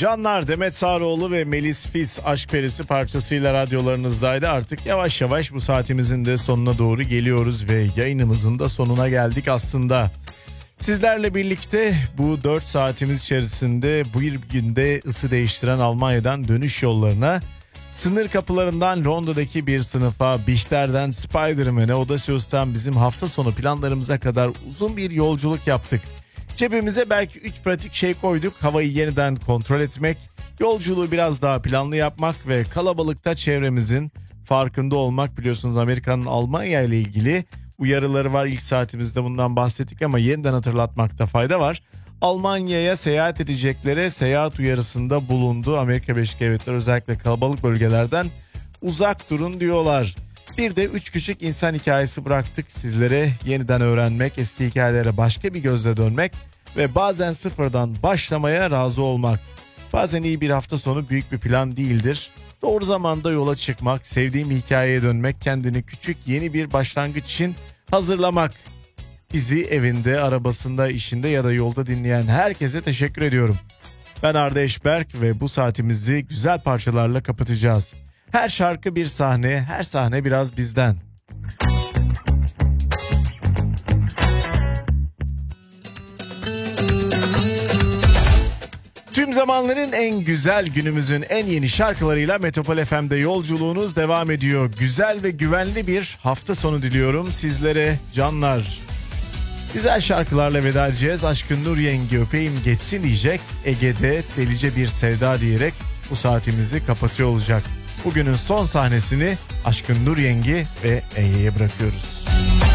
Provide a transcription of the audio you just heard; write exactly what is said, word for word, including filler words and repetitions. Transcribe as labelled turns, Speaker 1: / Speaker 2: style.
Speaker 1: Canlar, Demet Sağroğlu ve Melis Fis Aşk Perisi parçasıyla radyolarınızdaydı. Artık yavaş yavaş bu saatimizin de sonuna doğru geliyoruz ve yayınımızın da sonuna geldik aslında. Sizlerle birlikte bu dört saatimiz içerisinde bu bir günde ısı değiştiren Almanya'dan dönüş yollarına, sınır kapılarından Londra'daki bir sınıfa, Bihter'den Spider-Man'e, Audacious,'tan bizim hafta sonu planlarımıza kadar uzun bir yolculuk yaptık. Cebimize belki üç pratik şey koyduk: havayı yeniden kontrol etmek, yolculuğu biraz daha planlı yapmak ve kalabalıkta çevremizin farkında olmak. Biliyorsunuz Amerika'nın Almanya ile ilgili uyarıları var. İlk saatimizde bundan bahsettik ama yeniden hatırlatmakta fayda var. Almanya'ya seyahat edeceklere seyahat uyarısında bulundu. Amerika Birleşik Devletleri özellikle kalabalık bölgelerden uzak durun diyorlar. Bir de üç küçük insan hikayesi bıraktık sizlere. Yeniden öğrenmek, eski hikayelere başka bir gözle dönmek ve bazen sıfırdan başlamaya razı olmak. Bazen iyi bir hafta sonu büyük bir plan değildir. Doğru zamanda yola çıkmak, sevdiğim hikayeye dönmek, kendini küçük yeni bir başlangıç için hazırlamak. Bizi evinde, arabasında, işinde ya da yolda dinleyen herkese teşekkür ediyorum. Ben Arda Eşberk ve bu saatimizi güzel parçalarla kapatacağız. Her şarkı bir sahne, her sahne biraz bizden. Tüm zamanların en güzel, günümüzün en yeni şarkılarıyla Metropol F M'de yolculuğunuz devam ediyor. Güzel ve güvenli bir hafta sonu diliyorum sizlere canlar. Güzel şarkılarla veda edeceğiz. Aşkın Nur Yengi öpeyim geçsin diyecek. Ege'de delice bir sevda diyerek bu saatimizi kapatıyor olacak. Bugünün son sahnesini Aşkın Nur Yengi ve Ege'ye bırakıyoruz.